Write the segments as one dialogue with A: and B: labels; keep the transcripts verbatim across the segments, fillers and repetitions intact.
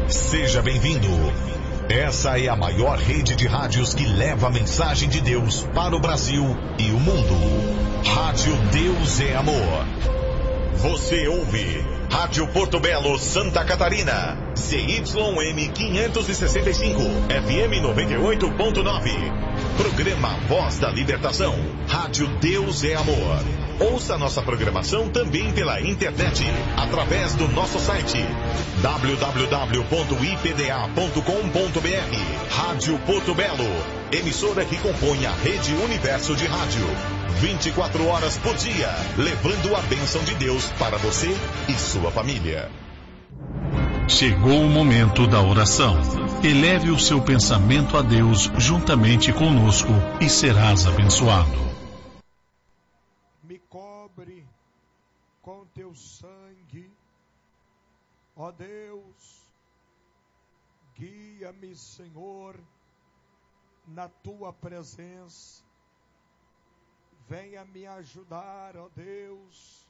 A: Seja bem-vindo. Essa é a maior rede de rádios que leva a mensagem de Deus para o Brasil e o mundo. Rádio Deus é Amor. Você ouve Rádio Porto Belo, Santa Catarina. C Y M quinhentos e sessenta e cinco, F M noventa e oito ponto nove. Programa Voz da Libertação. Rádio Deus é Amor. Ouça nossa programação também pela internet, através do nosso site w w w ponto i p d a ponto com ponto b r. Rádio Porto Belo, emissora que compõe a Rede Universo de Rádio. vinte e quatro horas por dia, levando a bênção de Deus para você e sua família.
B: Chegou o momento da oração. Eleve o seu pensamento a Deus juntamente conosco e serás abençoado.
C: Me cobre com teu sangue, ó Deus, guia-me, Senhor, na tua presença. Venha me ajudar, ó Deus.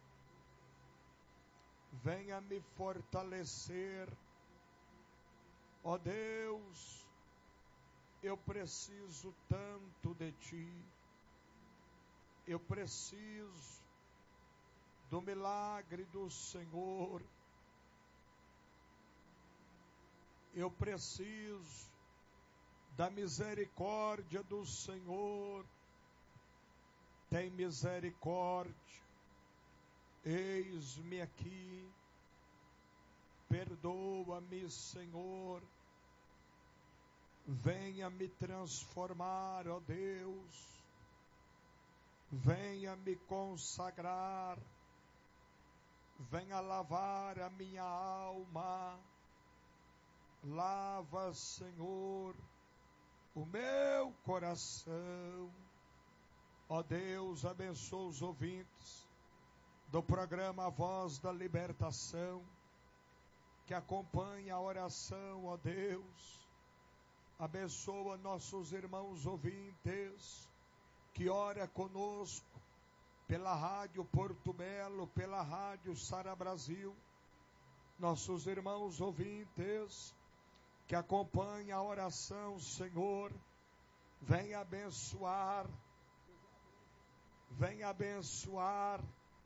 C: Venha me fortalecer. Ó Deus, eu preciso tanto de Ti. Eu preciso do milagre do Senhor. Eu preciso da misericórdia do Senhor. Tem misericórdia, eis-me aqui, perdoa-me, Senhor, venha me transformar, ó Deus, venha me consagrar, venha lavar a minha alma, lava, Senhor, o meu coração. Ó Deus, abençoa os ouvintes do programa Voz da Libertação, que acompanha a oração, ó Deus. Abençoa nossos irmãos ouvintes, que ora conosco pela Rádio Porto Belo, pela Rádio Sara Brasil. Nossos irmãos ouvintes, que acompanha a oração, Senhor, venha abençoar, venha abençoar,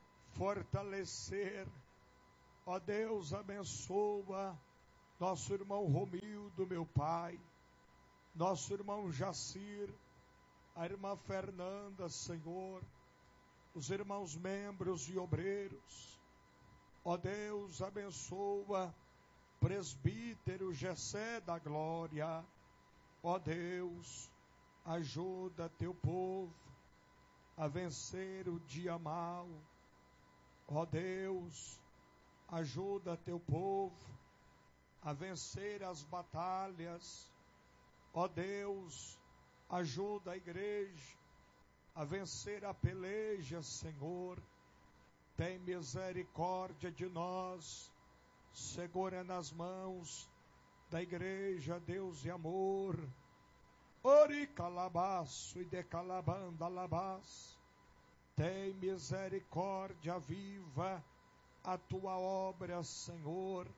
C: fortalecer. Ó Deus, abençoa nosso irmão Romildo, meu pai, nosso irmão Jacir, a irmã Fernanda, Senhor, os irmãos membros e obreiros. Ó Deus, abençoa presbítero Gessé da Glória. Ó Deus, ajuda teu povo a vencer o dia mau. Ó Deus, ajuda teu povo a vencer as batalhas. Ó Deus, ajuda a igreja a vencer a peleja, Senhor. Tem misericórdia de nós. Segura nas mãos da igreja, Deus e amor. Ori calabaço e decalabanda labás. Tem misericórdia, viva a tua obra, Senhor.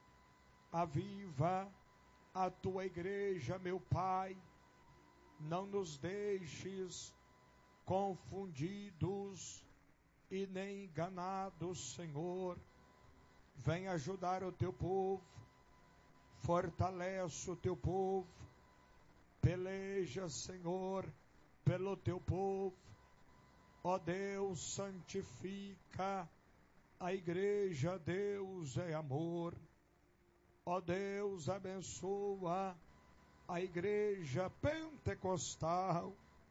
C: Aviva a tua igreja, meu Pai. Não nos deixes confundidos e nem enganados, Senhor. Vem ajudar o teu povo. Fortalece o teu povo. Peleja, Senhor, pelo teu povo. Ó Deus, santifica a igreja. Deus é amor. Ó Deus, abençoa a igreja pentecostal.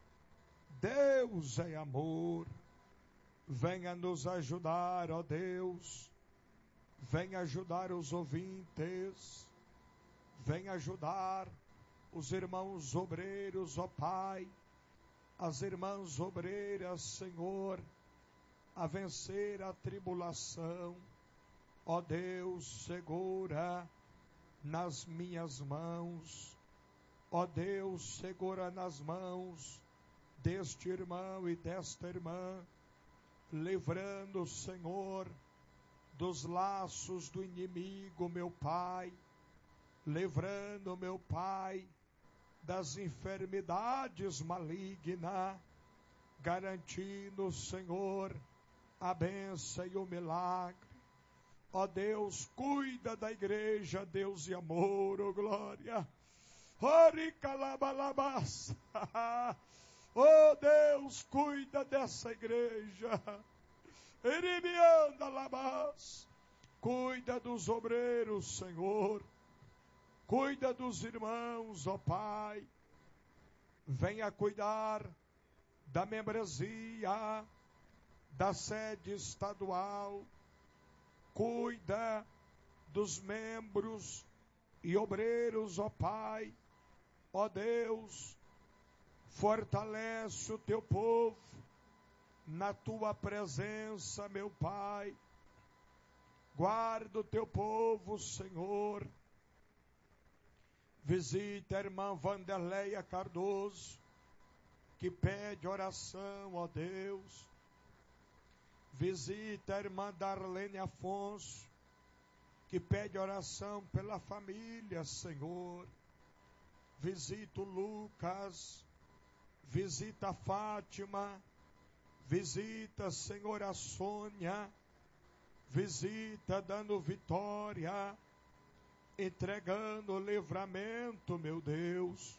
C: Deus é amor. Venha nos ajudar, ó Deus. Venha ajudar os ouvintes. Venha ajudar os irmãos obreiros, ó Pai, as irmãs obreiras, Senhor, a vencer a tribulação. Ó Deus, segura nas minhas mãos. Ó Deus, segura nas mãos deste irmão e desta irmã, livrando, Senhor, dos laços do inimigo, meu Pai. livrando, meu Pai, das enfermidades malignas, garantindo, Senhor, a bênção e o milagre. Ó Deus, cuida da igreja, Deus e amor, ó glória. Oricalabalabas. Ó Deus, cuida dessa igreja. Erimianda labas. Cuida dos obreiros, Senhor. Cuida dos irmãos, ó Pai. Venha cuidar da membresia, da sede estadual. Cuida dos membros e obreiros, ó Pai. Ó Deus, fortalece o teu povo na tua presença, meu Pai. Guarda o teu povo, Senhor. Visita a irmã Vanderleia Cardoso, que pede oração, ó Deus. Visita a irmã Darlene Afonso, que pede oração pela família, Senhor. Visita o Lucas, visita a Fátima, visita, Senhor, a Sônia, visita dando vitória, entregando livramento, meu Deus.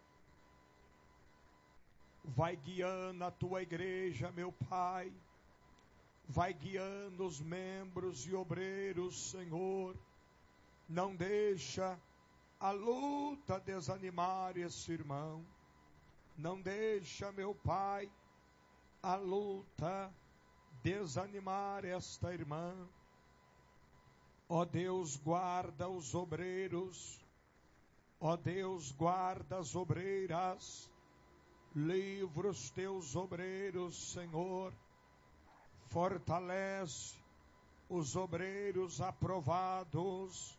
C: Vai guiando a tua igreja, meu Pai. Vai guiando os membros e obreiros, Senhor. Não deixa a luta desanimar esse irmão. Não deixa, meu Pai, a luta desanimar esta irmã. Ó Deus, guarda os obreiros. Ó Deus, guarda as obreiras. Livra os teus obreiros, Senhor. Fortalece os obreiros aprovados.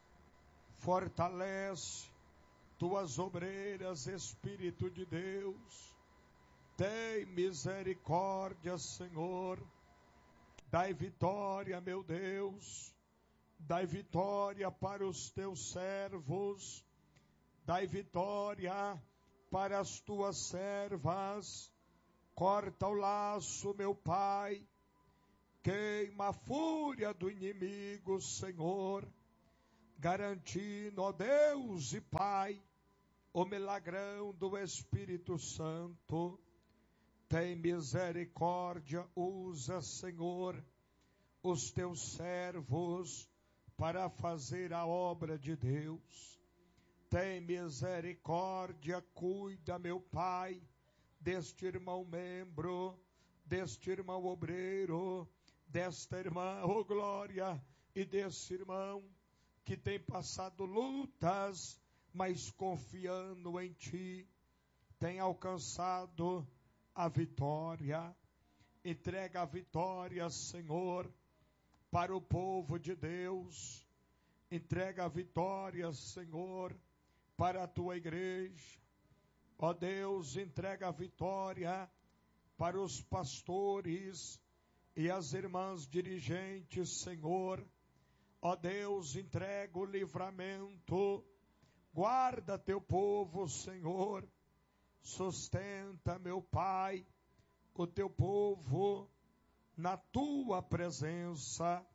C: Fortalece tuas obreiras, Espírito de Deus. Tem misericórdia, Senhor. Dai vitória, meu Deus. Dai vitória para os teus servos. Dai vitória para as tuas servas. Corta o laço, meu Pai. Queima a fúria do inimigo, Senhor. Garantindo, ó Deus e Pai, o milagrão do Espírito Santo. Tem misericórdia, usa, Senhor, os teus servos para fazer a obra de Deus. Tem misericórdia, cuida, meu Pai, deste irmão membro, deste irmão obreiro, desta irmã, oh glória, e desse irmão que tem passado lutas, mas confiando em Ti, tem alcançado a vitória. Entrega a vitória, Senhor, para o povo de Deus. Entrega a vitória, Senhor, para a Tua igreja. Ó Deus, entrega a vitória para os pastores e as irmãs dirigentes, Senhor. Ó Deus, entrega o livramento. Guarda teu povo, Senhor. Sustenta, meu Pai, o teu povo na tua presença.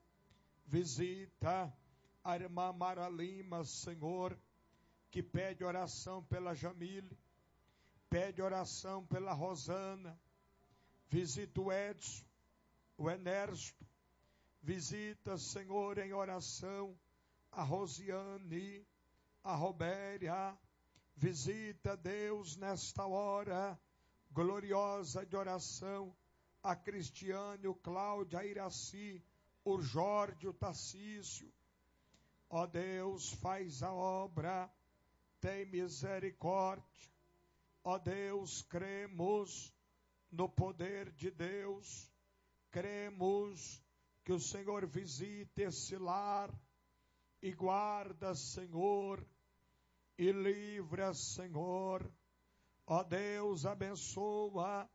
C: Visita a irmã Mara Lima, Senhor, que pede oração pela Jamile, pede oração pela Rosana. Visita o Edson, o Enércio. Visita, Senhor, em oração a Rosiane, a Robéria. Visita, Deus, nesta hora gloriosa de oração a Cristiane, o Cláudio, a Iraci, o Jorge, o Tarcísio. Ó Deus, faz a obra, tem misericórdia. Ó Deus, cremos no poder de Deus, cremos que o Senhor visite esse lar e guarda, Senhor, e livra, Senhor. Ó Deus, abençoa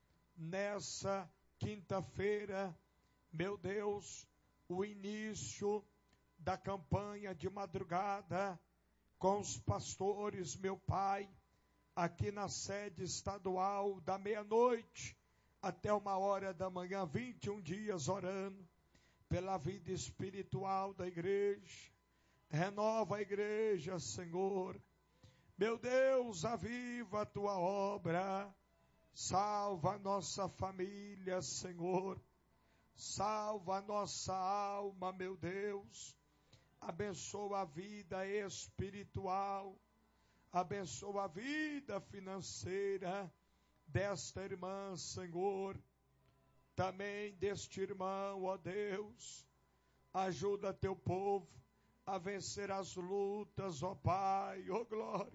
C: nessa quinta-feira, meu Deus, o início da campanha de madrugada com os pastores, meu Pai, aqui na sede estadual, da meia-noite até uma hora da manhã, vinte e um dias orando pela vida espiritual da igreja. Renova a igreja, Senhor. Meu Deus, aviva a tua obra. Salva a nossa família, Senhor. Salva a nossa alma, meu Deus. Abençoa a vida espiritual. Abençoa a vida financeira desta irmã, Senhor. Também deste irmão, ó Deus. Ajuda teu povo a vencer as lutas, ó Pai, ó glória.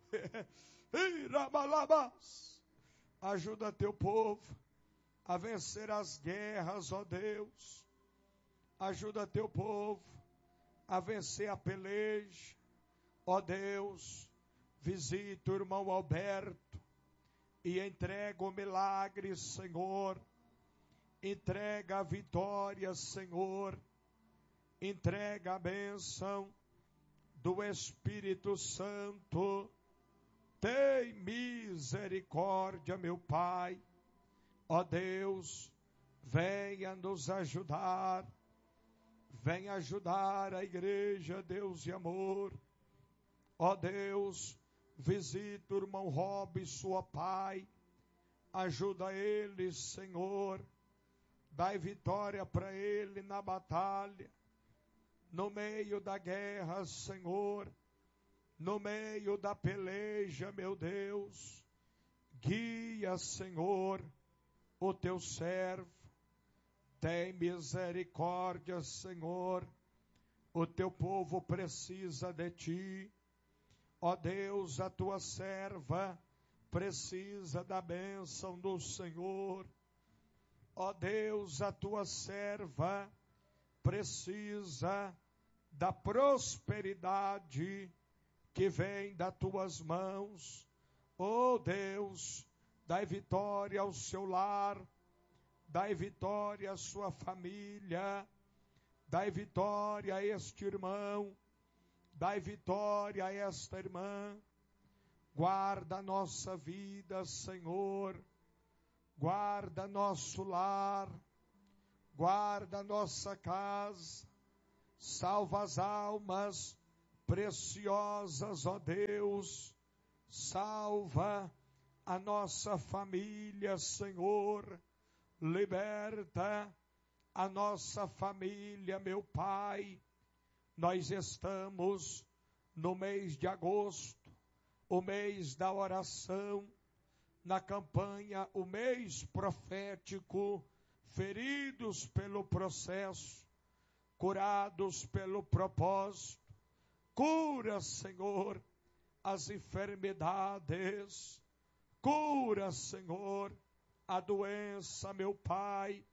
C: Ajuda teu povo a vencer as guerras, ó Deus. Ajuda teu povo a vencer a peleja, ó Deus. Visita o irmão Alberto e entrega o milagre, Senhor. Entrega a vitória, Senhor. Entrega a bênção do Espírito Santo. Tem misericórdia, meu Pai. Ó Deus, venha nos ajudar. Venha ajudar a igreja, Deus de amor. Ó Deus, visita o irmão Robson, ó Pai. Ajuda ele, Senhor. Dai vitória para ele na batalha. No meio da guerra, Senhor. No meio da peleja, meu Deus. Guia, Senhor, o teu servo. Tem misericórdia, Senhor. O teu povo precisa de ti. Ó Deus, a tua serva precisa da bênção do Senhor. Ó Deus, a tua serva precisa da prosperidade que vem das tuas mãos. Ó Deus, dai vitória ao seu lar, dai vitória à sua família, dai vitória a este irmão, dai vitória a esta irmã. Guarda a nossa vida, Senhor. Guarda nosso lar, guarda nossa casa, salva as almas preciosas, ó Deus, salva a nossa família, Senhor, liberta a nossa família, meu Pai. Nós estamos no mês de agosto, o mês da oração, na campanha, o mês profético, feridos pelo processo, curados pelo propósito. Cura, Senhor, as enfermidades. Cura, Senhor, a doença, meu Pai.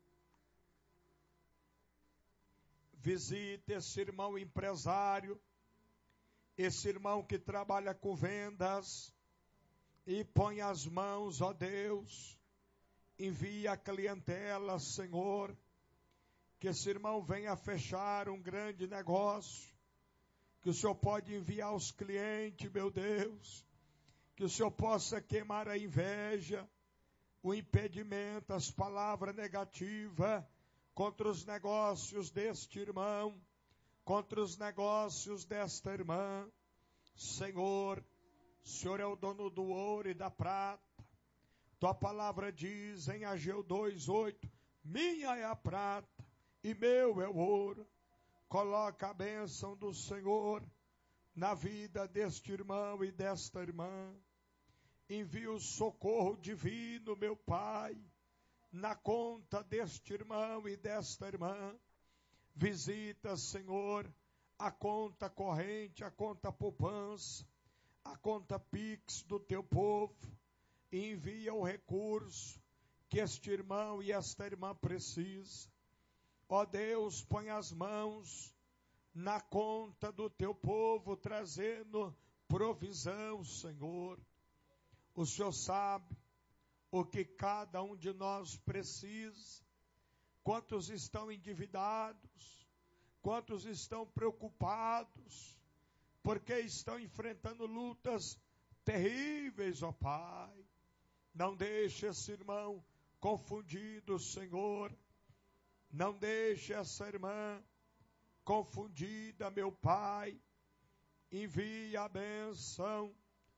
C: Visite esse irmão empresário, esse irmão que trabalha com vendas, e põe as mãos, ó Deus, envia a clientela, Senhor, que esse irmão venha fechar um grande negócio, que o Senhor pode enviar os clientes, meu Deus, que o Senhor possa queimar a inveja, o impedimento, as palavras negativas contra os negócios deste irmão, contra os negócios desta irmã. Senhor, o Senhor é o dono do ouro e da prata. Tua palavra diz em Ageu dois, oito, minha é a prata e meu é o ouro. Coloca a bênção do Senhor na vida deste irmão e desta irmã. Envia o socorro divino, meu Pai, na conta deste irmão e desta irmã. Visita, Senhor, a conta corrente, a conta poupança, a conta Pix do teu povo, e envia o recurso que este irmão e esta irmã precisam. Ó Deus, põe as mãos na conta do teu povo, trazendo provisão, Senhor. O Senhor sabe o que cada um de nós precisa, quantos estão endividados, quantos estão preocupados, porque estão enfrentando lutas terríveis, ó Pai. Não deixe esse irmão confundido, Senhor. Não deixe essa irmã confundida, meu Pai. Envia a bênção,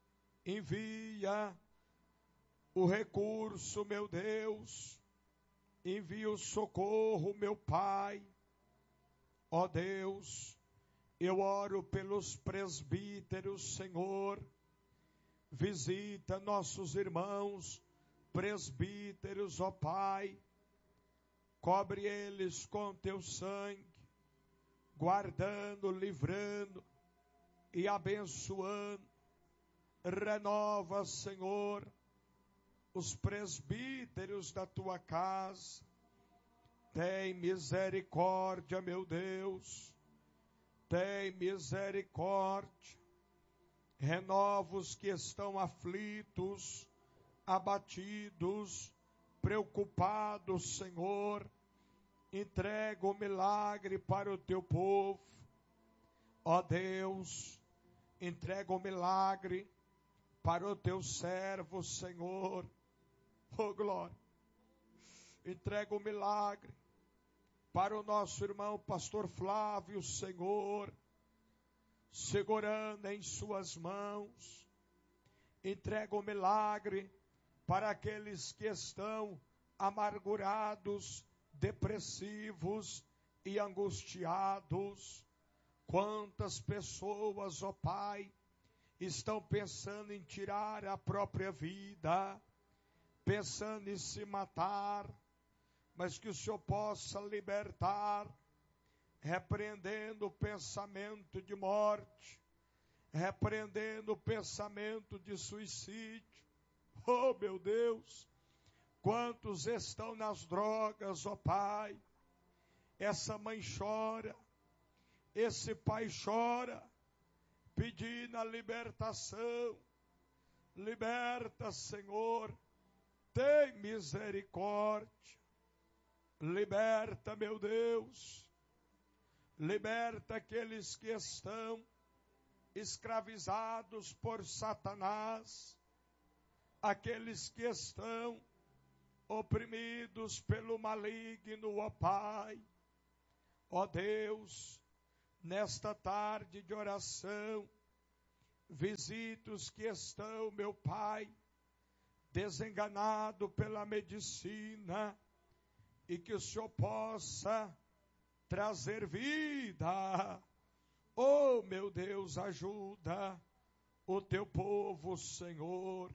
C: envia o recurso, meu Deus. Envia o socorro, meu Pai. Ó Deus, eu oro pelos presbíteros, Senhor. Visita nossos irmãos presbíteros, ó Pai. Cobre eles com teu sangue, guardando, livrando e abençoando. Renova, Senhor, os presbíteros da tua casa. Tem misericórdia, meu Deus. Tem misericórdia. Renova os que estão aflitos, abatidos, preocupados, Senhor. Entrega o milagre para o teu povo. Ó Deus, entrega o milagre para o teu servo, Senhor. Oh, glória. Entrega o milagre para o nosso irmão pastor Flávio, Senhor, segurando em suas mãos. Entrega o milagre para aqueles que estão amargurados, depressivos e angustiados. Quantas pessoas, ó Pai, estão pensando em tirar a própria vida, pensando em se matar, mas que o Senhor possa libertar, repreendendo o pensamento de morte, repreendendo o pensamento de suicídio. Oh, meu Deus, quantos estão nas drogas, ó Pai. Essa mãe chora, esse pai chora, pedindo a libertação. Liberta, Senhor, tem misericórdia. Liberta, meu Deus. Liberta aqueles que estão escravizados por Satanás, aqueles que estão oprimidos pelo maligno, ó Pai. Ó Deus, nesta tarde de oração, visita os que estão, meu Pai, desenganado pela medicina, e que o Senhor possa trazer vida. Oh, meu Deus, ajuda o teu povo, Senhor.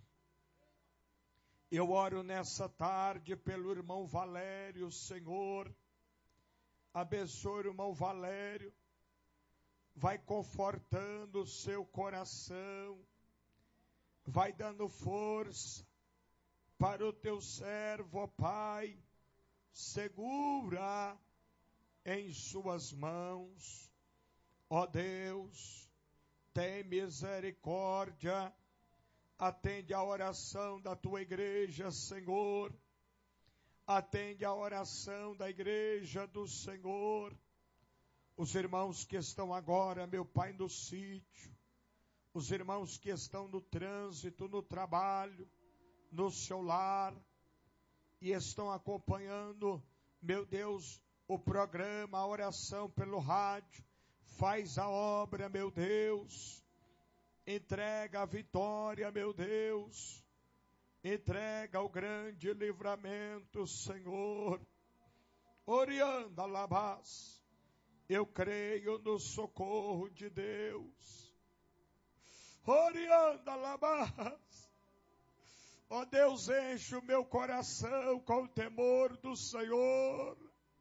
C: Eu oro nessa tarde pelo irmão Valério, Senhor. Abençoe o irmão Valério. Vai confortando o seu coração. Vai dando força para o teu servo, ó Pai. Segura em suas mãos. Ó Deus, tem misericórdia. Atende a oração da tua igreja, Senhor. Atende a oração da igreja do Senhor. Os irmãos que estão agora, meu Pai, no sítio. Os irmãos que estão no trânsito, no trabalho, no seu lar. E estão acompanhando, meu Deus, o programa, a oração pelo rádio. Faz a obra, meu Deus. Entrega a vitória, meu Deus. Entrega o grande livramento, Senhor. Orianda Labás. Eu creio no socorro de Deus. Orianda Labás. Ó Deus, enche o meu coração com o temor do Senhor.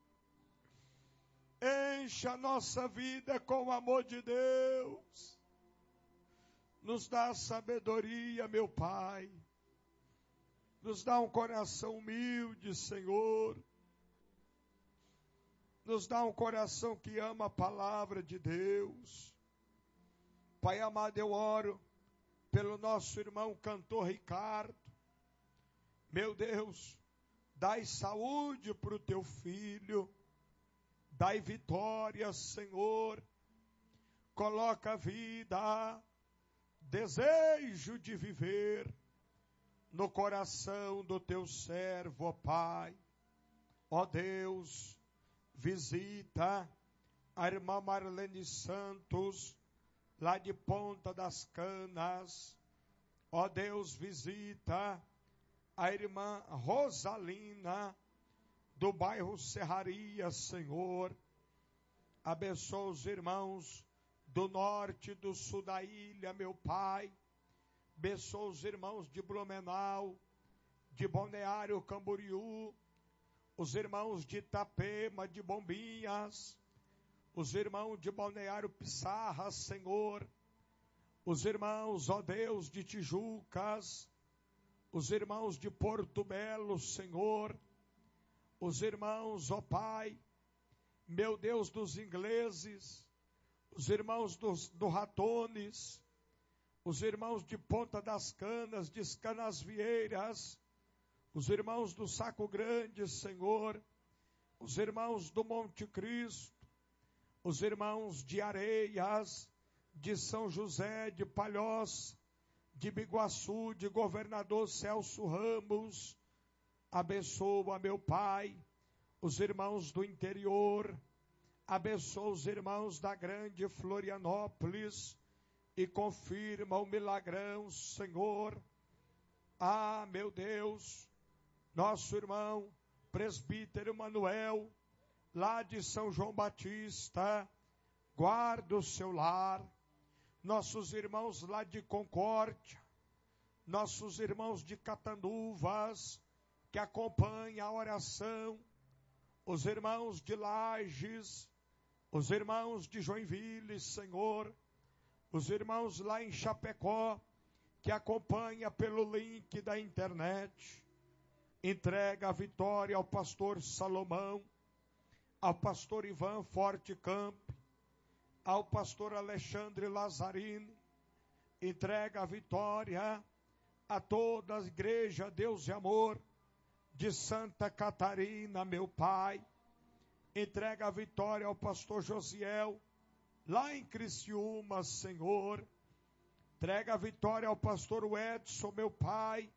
C: Enche a nossa vida com o amor de Deus. Nos dá sabedoria, meu Pai. Nos dá um coração humilde, Senhor. Nos dá um coração que ama a palavra de Deus. Pai amado, eu oro pelo nosso irmão cantor Ricardo. Meu Deus, dai saúde para o teu filho. Dai vitória, Senhor. coloca vida, desejo de viver no coração do teu servo, ó Pai. Ó Deus, visita a irmã Marlene Santos, lá de Ponta das Canas. Ó Deus, visita a irmã Rosalina, do bairro Serraria, Senhor. Abençoa os irmãos do norte e do sul da ilha, meu Pai. Abençoa os irmãos de Blumenau, de Balneário Camboriú, os irmãos de Itapema, de Bombinhas, os irmãos de Balneário Pissarra, Senhor, os irmãos, ó Deus, de Tijucas, os irmãos de Porto Belo, Senhor, os irmãos, ó Pai, meu Deus, dos ingleses, os irmãos dos, do Ratones, os irmãos de Ponta das Canas, de Canasvieiras, os irmãos do Saco Grande, Senhor, os irmãos do Monte Cristo, os irmãos de Areias, de São José, de Palhoça, de Biguaçu, de Governador Celso Ramos. Abençoa, meu Pai, os irmãos do interior, abençoa os irmãos da grande Florianópolis e confirma o milagrão, Senhor. Ah, meu Deus, nosso irmão presbítero Manuel, lá de São João Batista, guarda o seu lar. Nossos irmãos lá de Concórdia, nossos irmãos de Catanduvas, que acompanham a oração, os irmãos de Lages, os irmãos de Joinville, Senhor, os irmãos lá em Chapecó, que acompanham pelo link da internet. Entrega a vitória ao pastor Salomão, ao pastor Ivan Forte Campo, ao pastor Alexandre Lazzarini. Entrega a vitória a toda a igreja Deus e Amor de Santa Catarina, meu Pai. Entrega a vitória ao pastor Josiel, lá em Criciúma, Senhor. Entrega a vitória ao pastor Edson, meu Pai.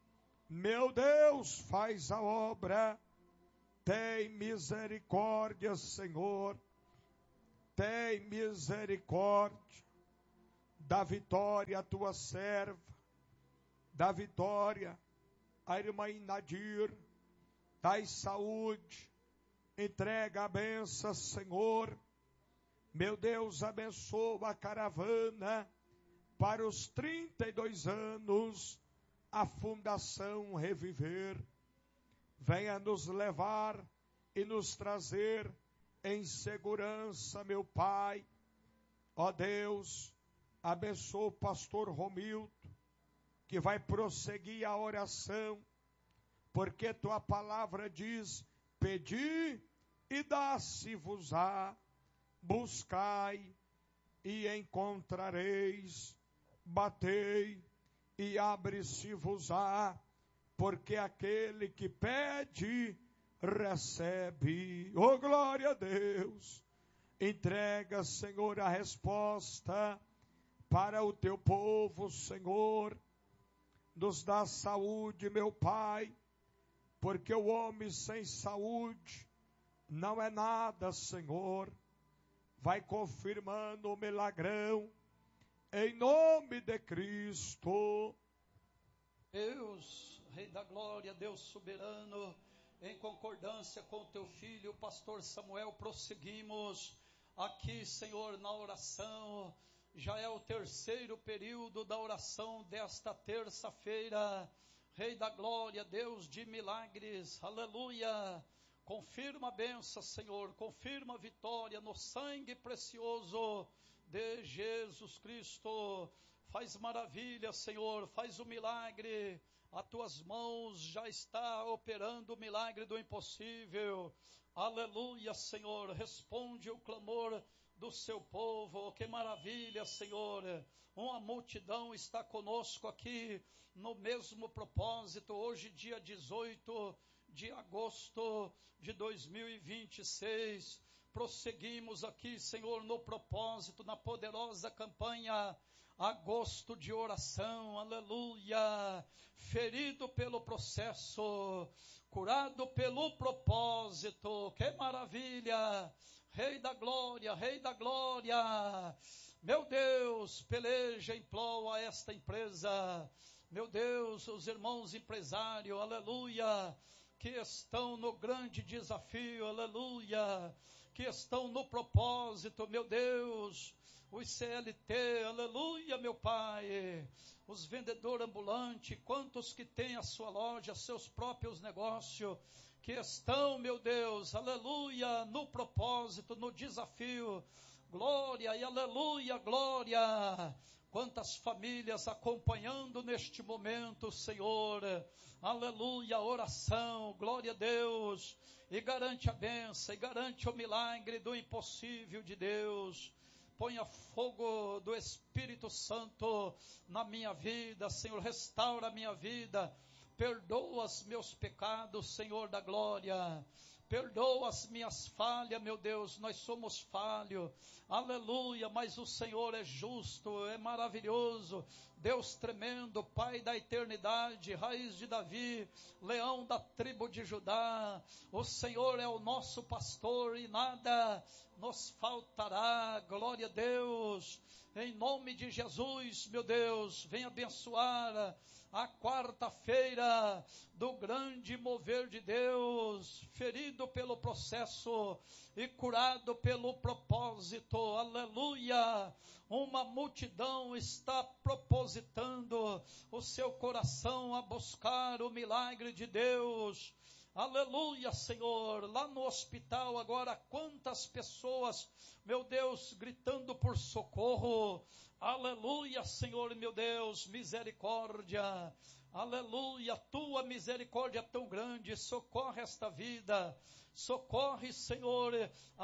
C: Meu Deus, faz a obra. Tem misericórdia, Senhor. Tem misericórdia. Dá vitória à tua serva. Dá vitória à irmã Inadir. Dai saúde. Entrega a benção, Senhor. Meu Deus, abençoa a caravana para os trinta e dois anos, a Fundação Reviver. Venha nos levar e nos trazer em segurança, meu Pai. Ó Deus, abençoa o pastor Romildo, que vai prosseguir a oração, porque tua palavra diz: pedi e dá-se-vos-á, buscai e encontrareis, batei e abre-se-vos-á, porque aquele que pede, recebe. Oh, glória a Deus! Entrega, Senhor, a resposta para o teu povo, Senhor. Nos dá saúde, meu Pai, porque o homem sem saúde não é nada, Senhor. Vai confirmando o milagrão, em nome de Cristo.
D: Deus, Rei da Glória, Deus soberano, em concordância com o teu filho, o pastor Samuel, prosseguimos aqui, Senhor, na oração. Já é o terceiro período da oração desta terça-feira. Rei da Glória, Deus de milagres, aleluia. Confirma a bênção, Senhor, confirma a vitória no sangue precioso de Jesus Cristo. Faz maravilha, Senhor, faz o milagre. As tuas mãos já está operando o milagre do impossível. Aleluia, Senhor, responde o clamor do seu povo. Que maravilha, Senhor. Uma multidão está conosco aqui no mesmo propósito. Hoje, dia dezoito de agosto de dois mil e vinte e seis. prosseguimos aqui, Senhor, no propósito, na poderosa campanha Agosto de Oração, aleluia, ferido pelo processo, curado pelo propósito, que maravilha, Rei da glória, Rei da glória, meu Deus, peleja em prol a esta empresa, meu Deus, os irmãos empresários, aleluia, que estão no grande desafio, aleluia, que estão no propósito, meu Deus, os C L T, aleluia, meu Pai, os vendedores ambulantes, quantos que têm a sua loja, seus próprios negócios, que estão, meu Deus, aleluia, no propósito, no desafio, glória e aleluia, glória, quantas famílias acompanhando neste momento, Senhor, aleluia, oração, glória a Deus, e garante a bênção, e garante o milagre do impossível de Deus. Ponha fogo do Espírito Santo na minha vida, Senhor, restaura a minha vida, perdoa os meus pecados, Senhor da glória, perdoa as minhas falhas, meu Deus, nós somos falhos, aleluia, mas o Senhor é justo, é maravilhoso, Deus tremendo, Pai da eternidade, raiz de Davi, leão da tribo de Judá, o Senhor é o nosso pastor e nada nos faltará, glória a Deus, em nome de Jesus, meu Deus, vem abençoar a quarta-feira do grande mover de Deus, ferido pelo processo e curado pelo propósito, aleluia, uma multidão está propositando o seu coração a buscar o milagre de Deus, aleluia, Senhor, lá no hospital agora, quantas pessoas, meu Deus, gritando por socorro, aleluia, Senhor, meu Deus, misericórdia, aleluia, tua misericórdia é tão grande, socorre esta vida, socorre, Senhor,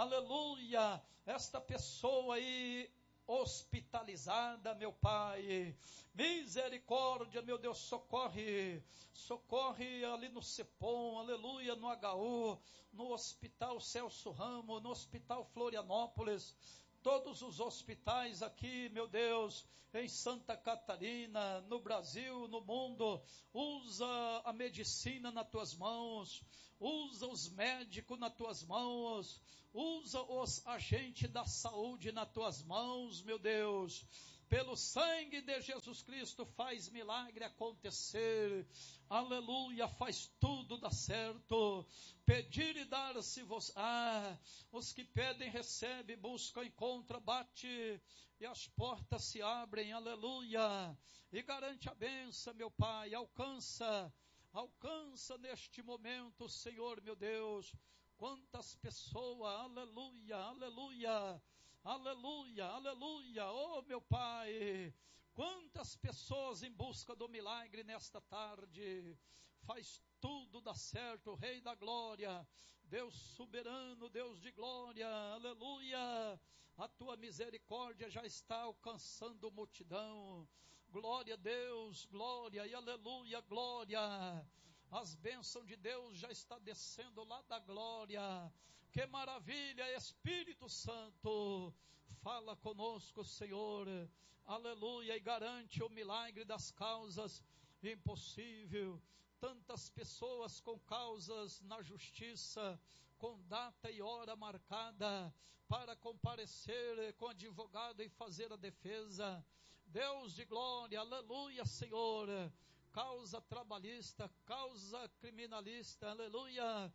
D: aleluia, esta pessoa aí, hospitalizada, meu Pai, misericórdia, meu Deus, socorre, socorre ali no Cepom, aleluia, no H U, no Hospital Celso Ramos, no Hospital Florianópolis, todos os hospitais aqui, meu Deus, em Santa Catarina, no Brasil, no mundo, usa a medicina nas tuas mãos, usa os médicos nas tuas mãos, usa os agentes da saúde nas tuas mãos, meu Deus, pelo sangue de Jesus Cristo faz milagre acontecer, aleluia, faz tudo dar certo, pedir e dar-se vos, ah, os que pedem recebem, buscam, encontram, bate, e as portas se abrem, aleluia, e garante a bênção, meu Pai, alcança, alcança neste momento, Senhor, meu Deus, quantas pessoas, aleluia, aleluia, aleluia, aleluia, oh meu Pai, quantas pessoas em busca do milagre nesta tarde, faz tudo dar certo, Rei da glória, Deus soberano, Deus de glória, aleluia, a tua misericórdia já está alcançando multidão, glória a Deus, glória e aleluia, glória, as bênçãos de Deus já está descendo lá da glória, que maravilha, Espírito Santo, fala conosco, Senhor, aleluia, e garante o milagre das causas impossível, tantas pessoas com causas na justiça, com data e hora marcada, para comparecer com advogado e fazer a defesa, Deus de glória, aleluia, Senhor, causa trabalhista, causa criminalista, aleluia,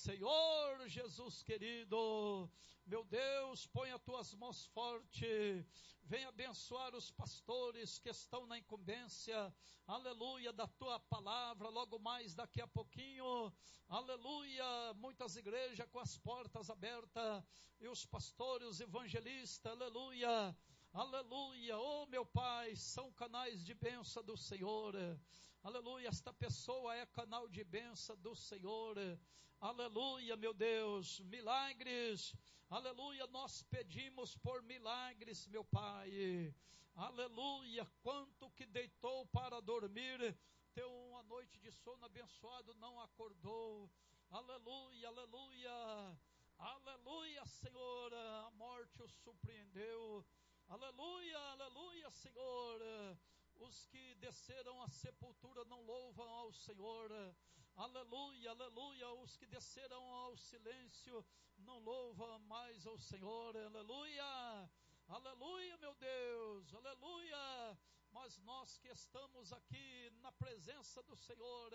D: Senhor Jesus querido, meu Deus, põe as tuas mãos fortes, vem abençoar os pastores que estão na incumbência, aleluia, da tua palavra, logo mais daqui a pouquinho, aleluia, muitas igrejas com as portas abertas, e os pastores, os evangelistas, aleluia, aleluia, oh meu Pai, são canais de bênção do Senhor, aleluia, esta pessoa é canal de bênção do Senhor, aleluia, meu Deus, milagres, aleluia, nós pedimos por milagres, meu Pai, aleluia, quanto que deitou para dormir, teu uma noite de sono abençoado, não acordou, aleluia, aleluia, Aleluia, Senhor, a morte o surpreendeu. Aleluia, aleluia, Senhor. Os que desceram à sepultura não louvam ao Senhor. Aleluia, aleluia. Os que desceram ao silêncio não louvam mais ao Senhor. Aleluia, aleluia, meu Deus, aleluia. Mas nós que estamos aqui na presença do Senhor,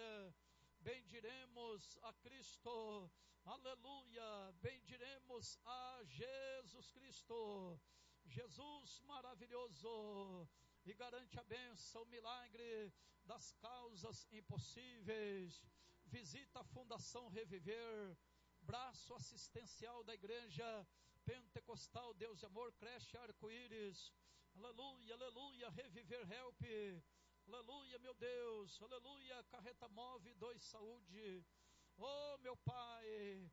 D: bendiremos a Cristo, aleluia, bendiremos a Jesus Cristo, Jesus maravilhoso, e garante a bênção, o milagre das causas impossíveis. Visita a Fundação Reviver, braço assistencial da Igreja Pentecostal Deus e Amor, creche Arco-Íris, aleluia, aleluia, Reviver Help, aleluia, meu Deus, aleluia, Carreta Move dois Saúde, oh meu Pai,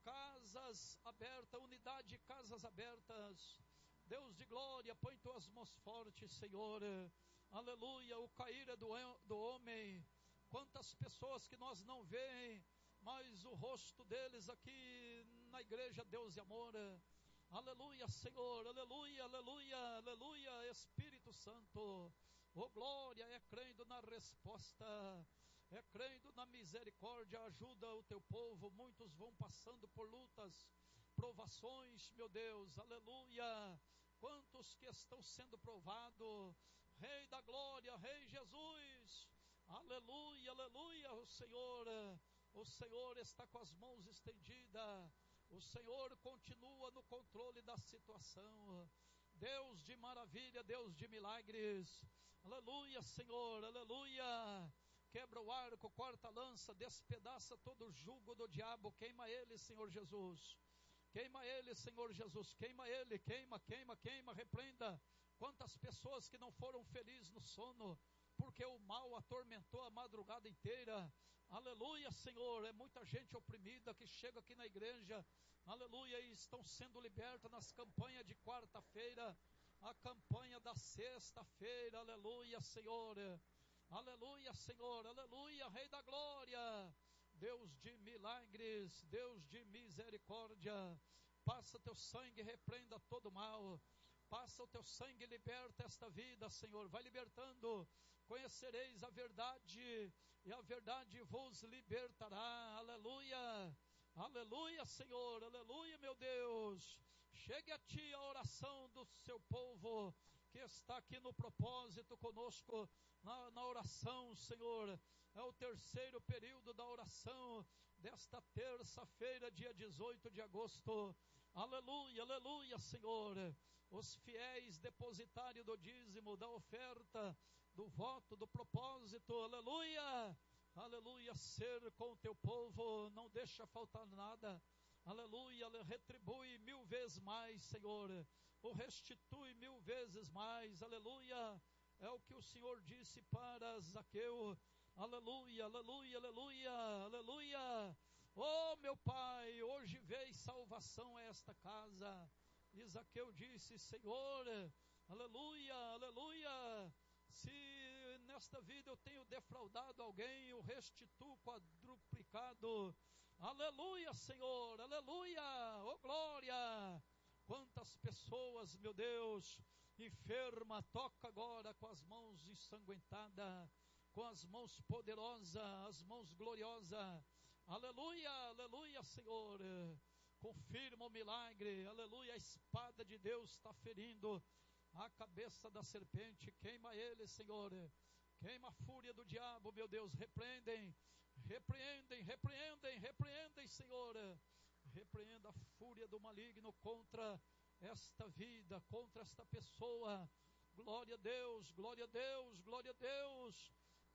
D: casas abertas, unidade de casas abertas, Deus de glória, põe tuas mãos fortes, Senhor, aleluia, o cair é do, do homem, quantas pessoas que nós não vemos, mas o rosto deles aqui na igreja Deus e Amor, aleluia, Senhor, aleluia, aleluia, aleluia, Espírito Santo, oh glória, é crendo na resposta, é crendo na misericórdia, ajuda o teu povo, muitos vão passando por lutas, provações, meu Deus, aleluia, quantos que estão sendo provados, Rei da glória, Rei Jesus, aleluia, aleluia, o Senhor, o Senhor está com as mãos estendidas, o Senhor continua no controle da situação, Deus de maravilha, Deus de milagres, aleluia, Senhor, aleluia, quebra o arco, corta a lança, despedaça todo o jugo do diabo, queima ele, Senhor Jesus, queima ele, Senhor Jesus, queima ele, queima, queima, queima, repreenda, quantas pessoas que não foram felizes no sono, porque o mal atormentou a madrugada inteira, aleluia, Senhor, é muita gente oprimida que chega aqui na igreja, aleluia, e estão sendo libertas nas campanhas de quarta-feira, a campanha da sexta-feira, aleluia, Senhor, aleluia, Senhor, aleluia, Rei da glória, Deus de milagres, Deus de misericórdia, passa teu sangue, repreenda todo mal, passa o teu sangue, liberta esta vida, Senhor, vai libertando, conhecereis a verdade, e a verdade vos libertará, aleluia, aleluia, Senhor, aleluia, meu Deus, chegue a ti a oração do seu povo, que está aqui no propósito conosco, na, na oração, Senhor, é o terceiro período da oração, desta terça-feira, dia dezoito de agosto, aleluia, aleluia, Senhor, os fiéis depositários do dízimo, da oferta, do voto, do propósito, aleluia, aleluia, ser com o teu povo, não deixa faltar nada, aleluia, retribui mil vezes mais, Senhor, o restitui mil vezes mais, aleluia, é o que o Senhor disse para Zaqueu, aleluia, aleluia, aleluia, aleluia, oh meu Pai, hoje veio salvação a esta casa, e Zaqueu disse, Senhor, aleluia, aleluia, se nesta vida eu tenho defraudado alguém, eu restituo quadruplicado, aleluia, Senhor, aleluia, oh glória, quantas pessoas, meu Deus, enferma, toca agora com as mãos ensanguentadas, com as mãos poderosas, as mãos gloriosas, aleluia, aleluia, Senhor, confirma o milagre, aleluia, a espada de Deus está ferindo a cabeça da serpente, queima ele, Senhor, queima a fúria do diabo, meu Deus, repreendem, repreendem, repreendem, repreendem, Senhor, repreenda a fúria do maligno contra esta vida, contra esta pessoa, glória a Deus, glória a Deus, glória a Deus,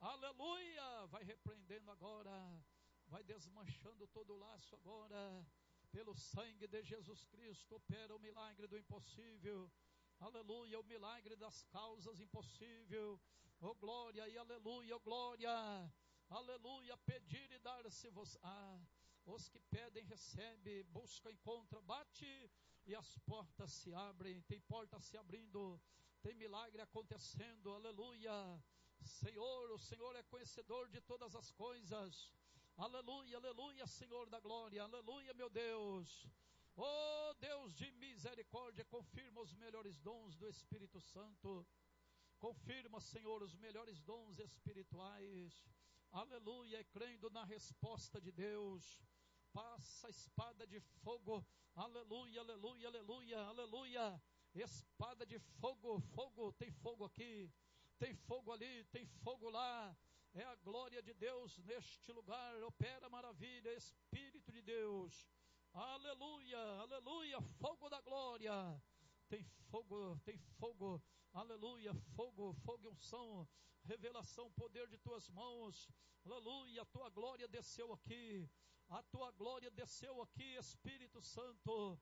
D: aleluia, vai repreendendo agora, vai desmanchando todo o laço agora, pelo sangue de Jesus Cristo, opera o milagre do impossível, aleluia, o milagre das causas impossíveis, oh glória e aleluia, oh glória, aleluia, pedir e dar-se-vos, ah, os que pedem recebe, busca, encontra, bate e as portas se abrem, tem portas se abrindo, tem milagre acontecendo, aleluia, Senhor, o Senhor é conhecedor de todas as coisas, aleluia, aleluia, Senhor da glória, aleluia, meu Deus, Oh Deus de misericórdia, confirma os melhores dons do Espírito Santo. Confirma, Senhor, os melhores dons espirituais. Aleluia, e crendo na resposta de Deus, passa a espada de fogo. Aleluia, aleluia, aleluia, aleluia. Espada de fogo, fogo, tem fogo aqui, tem fogo ali, tem fogo lá. É a glória de Deus neste lugar. Opera maravilha, Espírito de Deus. Aleluia, aleluia, fogo da glória. Tem fogo, tem fogo, aleluia, fogo, fogo e unção, revelação, poder de tuas mãos, aleluia, a tua glória desceu aqui, a tua glória desceu aqui, Espírito Santo.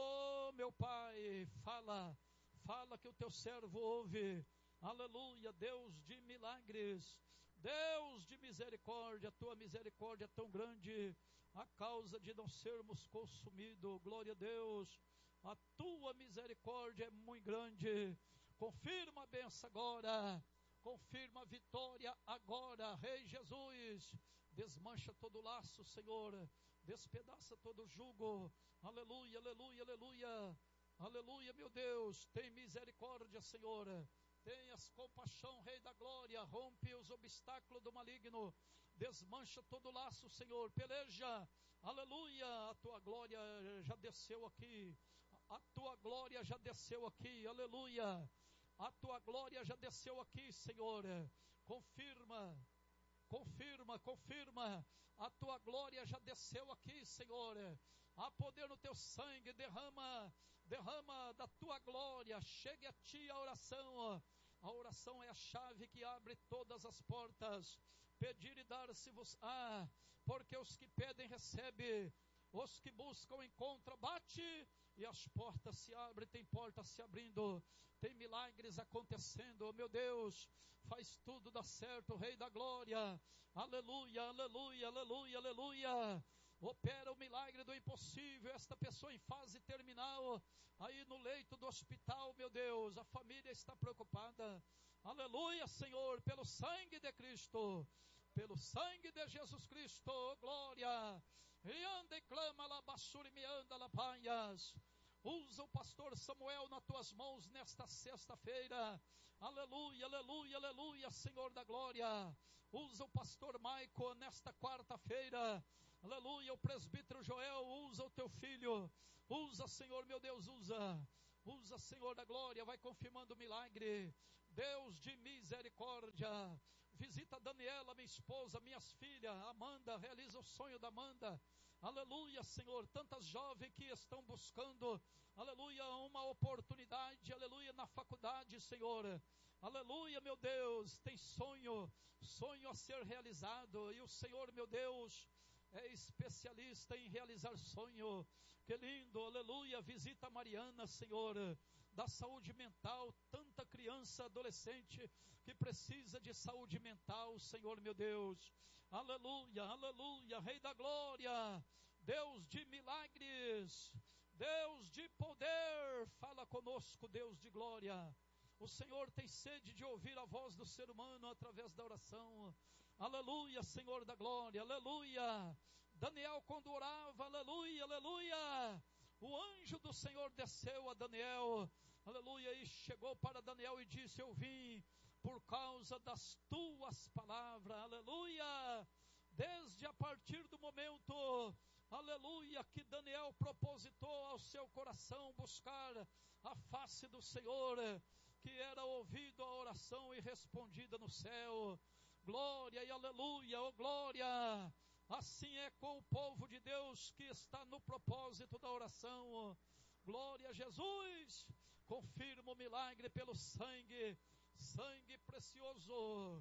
D: Oh meu Pai, fala, fala que o teu servo ouve, aleluia, Deus de milagres, Deus de misericórdia, a tua misericórdia é tão grande, a causa de não sermos consumidos, glória a Deus. A tua misericórdia é muito grande. Confirma a bênção agora. Confirma a vitória agora. Rei Jesus, desmancha todo o laço, Senhor. Despedaça todo o jugo. Aleluia, aleluia, aleluia. Aleluia, meu Deus. Tem misericórdia, Senhor. Tenhas compaixão, Rei da glória. Rompe os obstáculos do maligno. Desmancha todo o laço, Senhor. Peleja. Aleluia. A tua glória já desceu aqui. A tua glória já desceu aqui, aleluia. A tua glória já desceu aqui, Senhor. Confirma, confirma, confirma. A tua glória já desceu aqui, Senhor. Há poder no teu sangue, derrama, derrama da tua glória. Chegue a ti a oração. A oração é a chave que abre todas as portas. Pedir e dar-se-vos-á, porque os que pedem recebem. Os que buscam encontram, bate e as portas se abrem, tem portas se abrindo, tem milagres acontecendo, meu Deus, faz tudo dar certo, Rei da glória, aleluia, aleluia, aleluia, aleluia, opera o milagre do impossível, esta pessoa em fase terminal, aí no leito do hospital, meu Deus, a família está preocupada, aleluia, Senhor, pelo sangue de Cristo, pelo sangue de Jesus Cristo, oh, glória, e anda e clama lá, basura e me anda lá, paias. Usa o pastor Samuel nas tuas mãos nesta sexta-feira, aleluia, aleluia, aleluia, Senhor da glória. Usa o pastor Maico nesta quarta-feira, aleluia, o presbítero Joel, usa o teu filho, usa, Senhor, meu Deus, usa. Usa, Senhor da glória, vai confirmando o milagre. Deus de misericórdia, visita Daniela, minha esposa, minhas filhas, Amanda, realiza o sonho da Amanda. Aleluia, Senhor, tantas jovens que estão buscando, aleluia, uma oportunidade, aleluia, na faculdade, Senhor. Aleluia, meu Deus, tem sonho, sonho a ser realizado, e o Senhor, meu Deus, é especialista em realizar sonho. Que lindo, aleluia, visita a Mariana, Senhor, da saúde mental, tanta criança, adolescente que precisa de saúde mental, Senhor, meu Deus, aleluia, aleluia, Rei da glória, Deus de milagres, Deus de poder, fala conosco, Deus de glória. O Senhor tem sede de ouvir a voz do ser humano através da oração. Aleluia, Senhor da glória, aleluia. Daniel quando orava, aleluia, aleluia. O anjo do Senhor desceu a Daniel, aleluia, e chegou para Daniel e disse: eu vim por causa das tuas palavras, aleluia. Desde a partir do momento, aleluia, que Daniel propositou ao seu coração buscar a face do Senhor, que era ouvido a oração e respondida no céu. Glória e aleluia, oh glória. Assim é com o povo de Deus que está no propósito da oração. Glória a Jesus. Confirma o milagre pelo sangue, sangue precioso,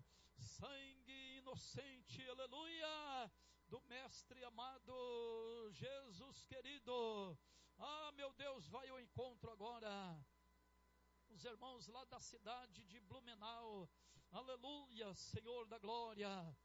D: sangue inocente, aleluia, do mestre amado, Jesus querido. Ah, meu Deus, vai ao encontro agora. Os irmãos lá da cidade de Blumenau, aleluia, Senhor da glória.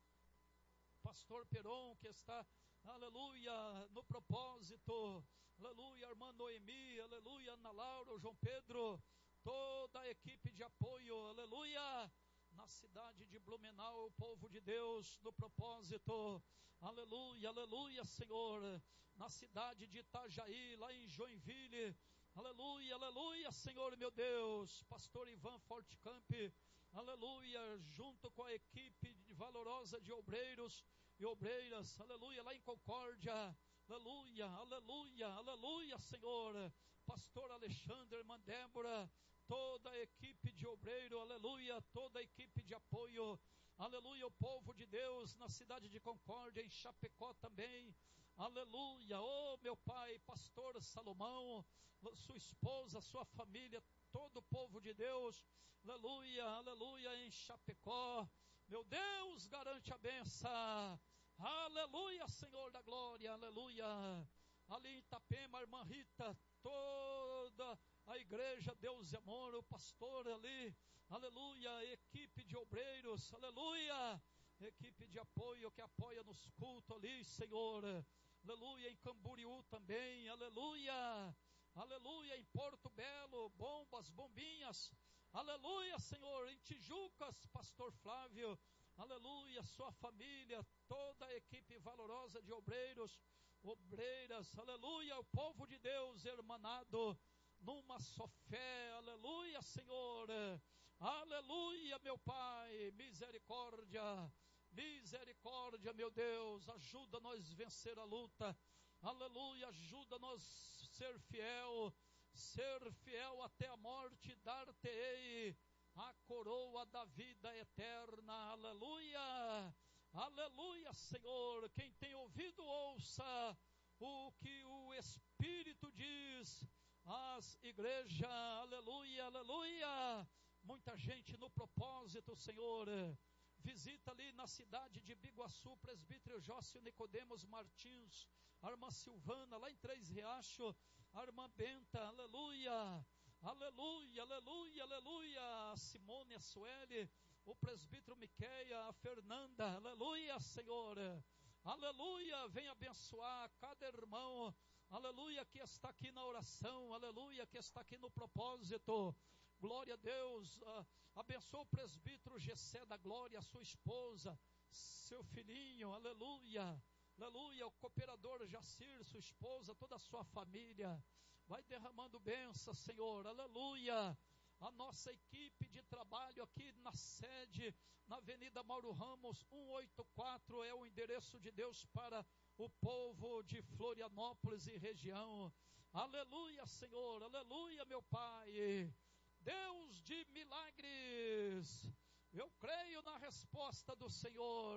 D: Pastor Peron, que está, aleluia, no propósito, aleluia, irmã Noemi, aleluia, Ana Laura, o João Pedro, toda a equipe de apoio, aleluia, na cidade de Blumenau, o povo de Deus, no propósito, aleluia, aleluia, Senhor, na cidade de Itajaí, lá em Joinville, aleluia, aleluia, Senhor meu Deus, pastor Ivan Fortcamp, aleluia, junto com a equipe valorosa de obreiros e obreiras, aleluia, lá em Concórdia, aleluia, aleluia, aleluia, Senhor, pastor Alexandre, irmã Débora, toda a equipe de obreiro, aleluia, toda a equipe de apoio, aleluia, o povo de Deus na cidade de Concórdia, em Chapecó também, aleluia, oh meu pai, pastor Salomão, sua esposa, sua família, todo o povo de Deus, aleluia, aleluia, em Chapecó, meu Deus, garante a benção, aleluia, Senhor da glória, aleluia, ali em Itapema, a irmã Rita, toda a igreja Deus e Amor, o pastor ali, aleluia, equipe de obreiros, aleluia, equipe de apoio que apoia nos cultos ali, Senhor, aleluia, em Camboriú também, aleluia, aleluia, em Porto Belo, bombas, bombinhas, aleluia, Senhor, em Tijucas, pastor Flávio, aleluia, sua família, toda a equipe valorosa de obreiros, obreiras, aleluia, o povo de Deus hermanado numa só fé, aleluia, Senhor, aleluia, meu Pai, misericórdia, misericórdia, meu Deus, ajuda nós vencer a luta, aleluia, ajuda nós ser fiel, ser fiel até a morte, dar-te-ei a coroa da vida eterna, aleluia, aleluia, Senhor, quem tem ouvido ouça o que o Espírito diz às igrejas, aleluia, aleluia, muita gente no propósito, Senhor, visita ali na cidade de Biguaçu, presbítero Jócio Nicodemos Martins, a irmã Silvana, lá em Três Riachos, a irmã Benta, aleluia, aleluia, aleluia, aleluia, a Simone, a Sueli, o presbítero Miqueia, a Fernanda, aleluia, Senhor, aleluia, vem abençoar cada irmão, aleluia, que está aqui na oração, aleluia, que está aqui no propósito, glória a Deus, uh, abençoa o presbítero Gessé da Glória, a sua esposa, seu filhinho, aleluia, aleluia, o cooperador Jacir, sua esposa, toda a sua família, vai derramando bênção, Senhor, aleluia, a nossa equipe de trabalho aqui na sede, na Avenida Mauro Ramos, cento e oitenta e quatro, é o endereço de Deus para o povo de Florianópolis e região, aleluia, Senhor, aleluia, meu Pai, Deus de milagres, eu creio na resposta do Senhor,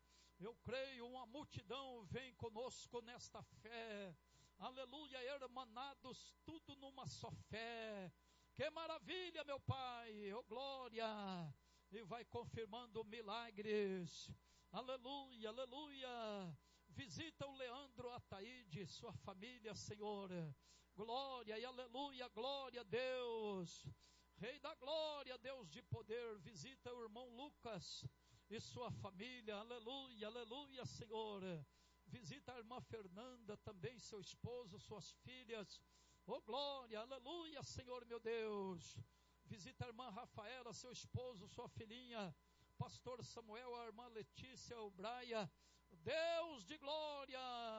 D: eu creio, uma multidão vem conosco nesta fé, aleluia, hermanados, tudo numa só fé, que maravilha, meu Pai, oh glória, e vai confirmando milagres, aleluia, aleluia, visita o Leandro Ataíde, sua família, Senhor, glória e aleluia, glória a Deus, Rei da glória, Deus de poder, visita o irmão Lucas e sua família, aleluia, aleluia, Senhor, visita a irmã Fernanda, também seu esposo, suas filhas, oh glória, aleluia, Senhor meu Deus, visita a irmã Rafaela, seu esposo, sua filhinha, pastor Samuel, a irmã Letícia, o Braia, Deus de glória,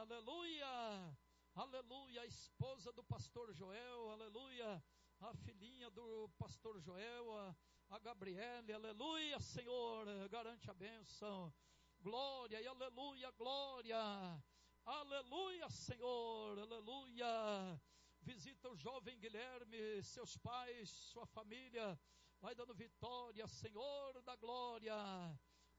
D: aleluia, aleluia, a esposa do pastor Joel, aleluia, a filhinha do pastor Joel, a, a Gabriele, aleluia, Senhor, garante a bênção, glória e aleluia, glória, aleluia, Senhor, aleluia, visita o jovem Guilherme, seus pais, sua família, vai dando vitória, Senhor da glória,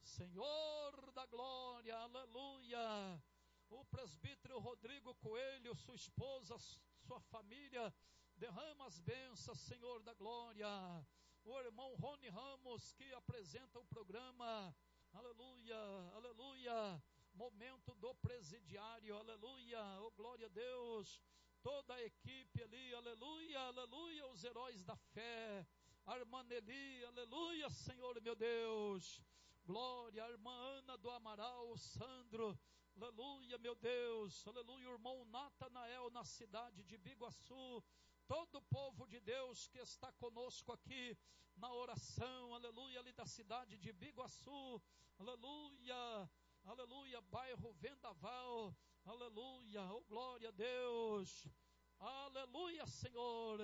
D: Senhor da glória, aleluia, o presbítero Rodrigo Coelho, sua esposa, sua família, derrama as bênçãos, Senhor da glória, o irmão Rony Ramos, que apresenta o programa, aleluia, aleluia, momento do presidiário, aleluia, oh glória a Deus, toda a equipe ali, aleluia, aleluia, os heróis da fé, a irmã Nelly, aleluia, Senhor meu Deus, glória, a irmã Ana do Amaral, o Sandro, aleluia, meu Deus, aleluia, o irmão Natanael na cidade de Biguaçu, todo o povo de Deus que está conosco aqui na oração, aleluia, ali da cidade de Biguaçu, aleluia, aleluia, bairro Vendaval, aleluia, oh glória a Deus, aleluia, Senhor,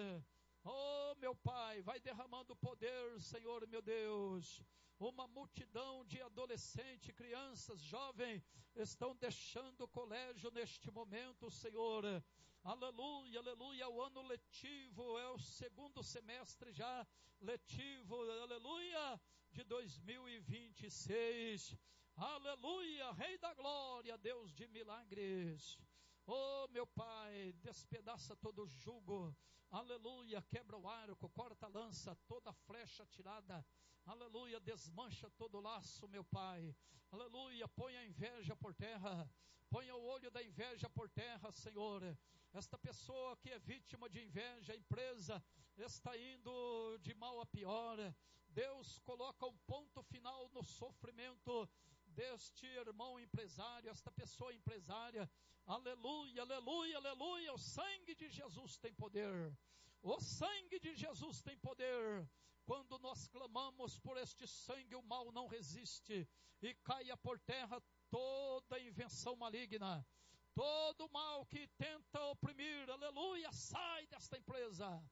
D: oh meu Pai, vai derramando poder, Senhor, meu Deus. Uma multidão de adolescentes, crianças, jovens, estão deixando o colégio neste momento, Senhor. Aleluia, aleluia, o ano letivo, é o segundo semestre já letivo, aleluia, de dois mil e vinte e seis. Aleluia, Rei da Glória, Deus de milagres. Oh, meu Pai, despedaça todo o jugo, aleluia, quebra o arco, corta a lança, toda flecha tirada, aleluia, desmancha todo o laço, meu Pai, aleluia, põe a inveja por terra, põe o olho da inveja por terra, Senhor. Esta pessoa que é vítima de inveja, a empresa está indo de mal a pior, Deus coloca um ponto final no sofrimento deste irmão empresário, esta pessoa empresária, aleluia, aleluia, aleluia, o sangue de Jesus tem poder, o sangue de Jesus tem poder. Quando nós clamamos por este sangue, o mal não resiste, e caia por terra toda invenção maligna, todo mal que tenta oprimir, aleluia, sai desta empresa,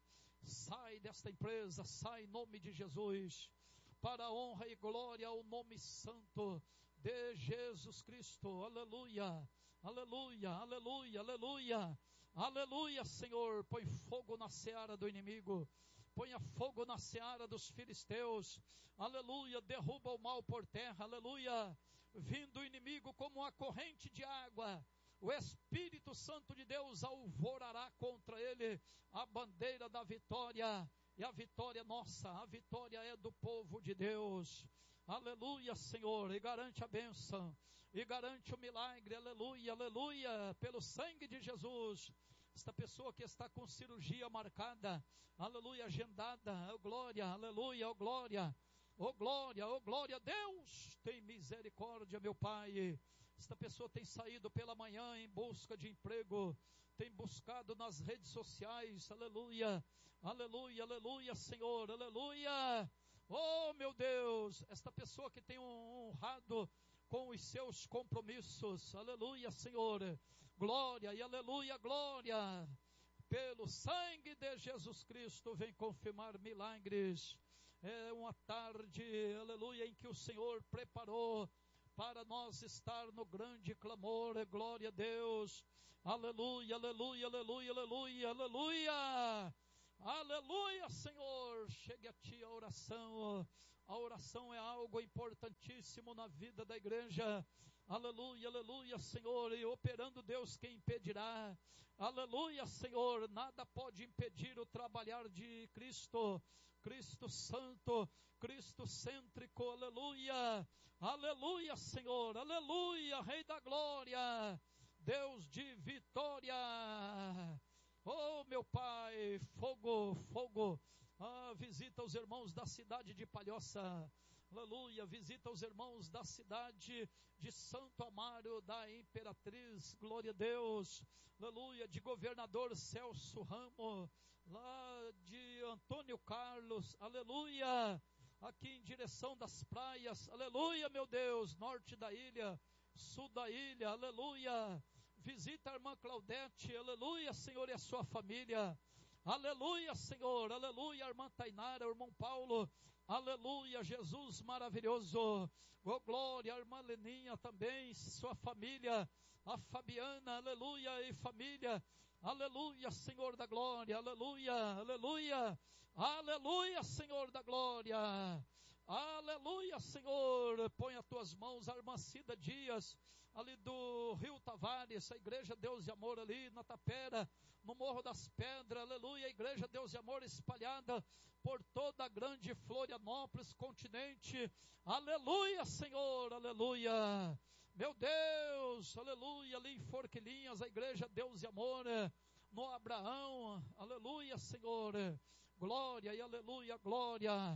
D: sai desta empresa, sai em nome de Jesus, para a honra e glória ao nome santo de Jesus Cristo, aleluia, aleluia, aleluia, aleluia, aleluia, Senhor, põe fogo na seara do inimigo, ponha fogo na seara dos filisteus, aleluia, derruba o mal por terra, aleluia, vindo o inimigo como uma corrente de água, o Espírito Santo de Deus alvorará contra ele a bandeira da vitória, e a vitória é nossa, a vitória é do povo de Deus, aleluia, Senhor, e garante a bênção, e garante o milagre, aleluia, aleluia, pelo sangue de Jesus. Esta pessoa que está com cirurgia marcada, aleluia, agendada, oh glória, aleluia, oh glória, oh glória, oh glória, Deus, tem misericórdia, meu Pai. Esta pessoa tem saído pela manhã em busca de emprego, tem buscado nas redes sociais, aleluia, aleluia, aleluia, Senhor, aleluia, oh meu Deus, esta pessoa que tem honrado com os seus compromissos, aleluia, Senhor, glória e aleluia, glória, pelo sangue de Jesus Cristo, vem confirmar milagres. É uma tarde, aleluia, em que o Senhor preparou para nós estar no grande clamor, glória a Deus, aleluia, aleluia, aleluia, aleluia, aleluia, aleluia, Senhor, chegue a Ti a oração, a oração é algo importantíssimo na vida da igreja, aleluia, aleluia, Senhor, e operando Deus, quem impedirá, aleluia, Senhor, nada pode impedir o trabalhar de Cristo, Cristo Santo, Cristo cêntrico, aleluia, aleluia, Senhor, aleluia, Rei da Glória, Deus de vitória, oh meu Pai, fogo, fogo, ah, visita os irmãos da cidade de Palhoça, aleluia, visita os irmãos da cidade de Santo Amaro, da Imperatriz, glória a Deus, aleluia, de governador Celso Ramos, lá de Antônio Carlos, aleluia, aqui em direção das praias, aleluia, meu Deus, norte da ilha, sul da ilha, aleluia, visita a irmã Claudete, aleluia, Senhor, e a sua família, aleluia, Senhor, aleluia, a irmã Tainara, o irmão Paulo, aleluia, Jesus maravilhoso, oh glória, a irmã Leninha também, sua família, a Fabiana, aleluia, e família, aleluia, Senhor da glória, aleluia, aleluia, aleluia, Senhor da glória, aleluia, Senhor, põe as tuas mãos, a irmã Cida Dias, ali do Rio Tavares, a igreja Deus e Amor ali na Tapera, no Morro das Pedras, aleluia, a igreja Deus e Amor espalhada por toda a grande Florianópolis, continente, aleluia, Senhor, aleluia, meu Deus, aleluia, ali em Forquilinhas, a igreja Deus e Amor, no Abraão, aleluia, Senhor, glória e aleluia, glória,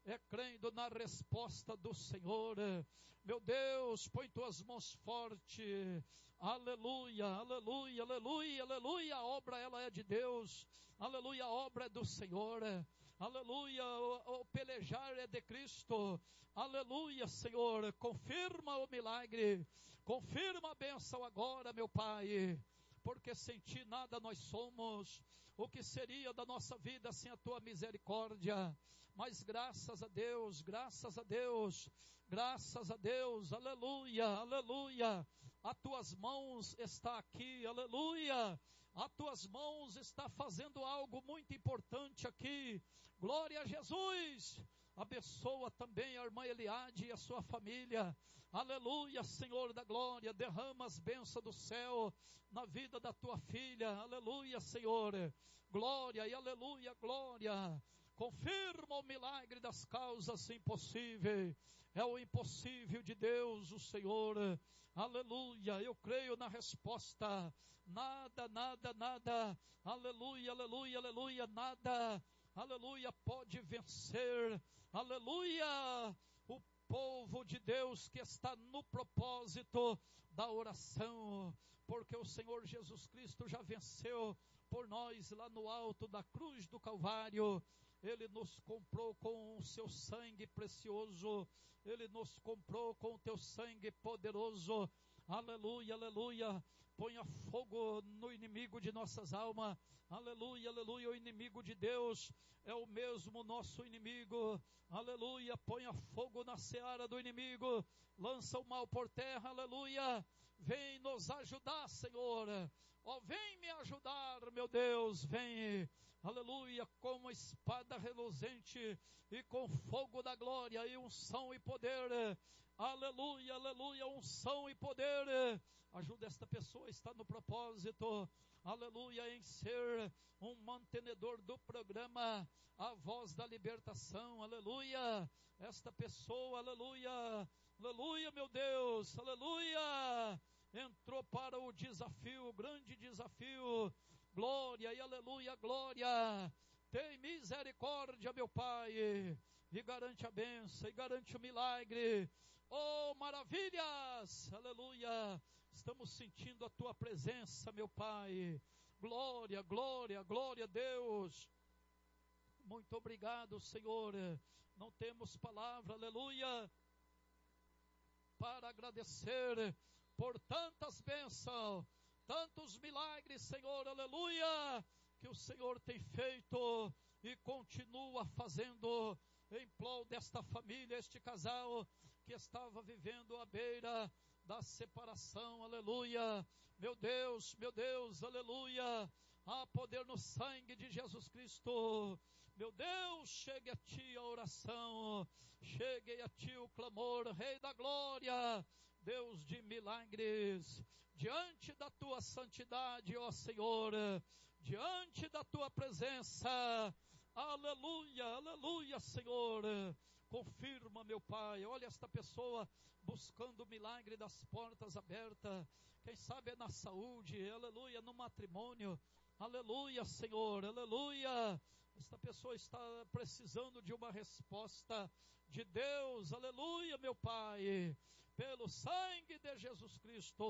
D: é crendo na resposta do Senhor. Meu Deus, põe tuas mãos forte, aleluia, aleluia, aleluia, aleluia, a obra ela é de Deus, aleluia, a obra é do Senhor, aleluia, o, o pelejar é de Cristo, aleluia, Senhor, confirma o milagre, confirma a bênção agora, meu Pai, porque sem Ti nada nós somos. O que seria da nossa vida sem a Tua misericórdia? Mas graças a Deus, graças a Deus, graças a Deus, aleluia, aleluia, as Tuas mãos está aqui, aleluia, as Tuas mãos está fazendo algo muito importante aqui, glória a Jesus. Abençoa também a irmã Eliade e a sua família, aleluia, Senhor da glória, derrama as bênçãos do céu na vida da tua filha, aleluia, Senhor, glória e aleluia, glória, confirma o milagre das causas impossíveis, é o impossível de Deus, o Senhor, aleluia, eu creio na resposta, nada, nada, nada, aleluia, aleluia, aleluia, nada, aleluia, pode vencer, aleluia, o povo de Deus que está no propósito da oração, porque o Senhor Jesus Cristo já venceu por nós lá no alto da cruz do Calvário. Ele nos comprou com o seu sangue precioso, Ele nos comprou com o teu sangue poderoso, aleluia, aleluia, ponha fogo no inimigo de nossas almas, aleluia, aleluia, o inimigo de Deus é o mesmo nosso inimigo, aleluia, ponha fogo na seara do inimigo, lança o mal por terra, aleluia, vem nos ajudar, Senhor, ó, vem me ajudar, meu Deus, vem, aleluia, com uma espada reluzente e com fogo da glória e unção e poder, aleluia, aleluia, unção e poder, ajuda esta pessoa a estar no propósito, aleluia, em ser um mantenedor do programa A Voz da Libertação, aleluia, esta pessoa, aleluia, aleluia, meu Deus, aleluia, entrou para o desafio, o grande desafio, glória e aleluia, glória, tem misericórdia, meu Pai, e garante a bênção, e garante o milagre, oh maravilhas, aleluia, estamos sentindo a Tua presença, meu Pai, glória, glória, glória a Deus, muito obrigado, Senhor, não temos palavra, aleluia, para agradecer por tantas bênçãos, tantos milagres, Senhor, aleluia, que o Senhor tem feito e continua fazendo em prol desta família, este casal que estava vivendo à beira da separação, aleluia, meu Deus, meu Deus, aleluia, há poder no sangue de Jesus Cristo, meu Deus, chegue a Ti a oração, chegue a Ti o clamor, Rei da glória, Deus de milagres, diante da Tua santidade, ó Senhor, diante da Tua presença, aleluia, aleluia, Senhor, confirma, meu Pai, olha esta pessoa buscando o milagre das portas abertas, quem sabe é na saúde, aleluia, no matrimônio, aleluia, Senhor, aleluia, esta pessoa está precisando de uma resposta de Deus, aleluia, meu Pai, pelo sangue de Jesus Cristo.